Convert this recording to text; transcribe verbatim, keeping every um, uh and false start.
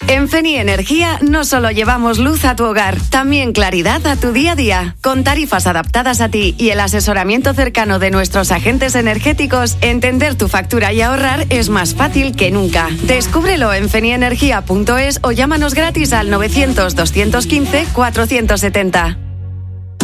En Feni Energía no solo llevamos luz a tu hogar, también claridad a tu día a día. Con tarifas adaptadas a ti y el asesoramiento cercano de nuestros agentes energéticos, entender tu factura y ahorrar es más fácil que nunca. Descúbrelo en fenienergia punto es o llámanos gratis al novecientos, doscientos quince, cuatrocientos setenta.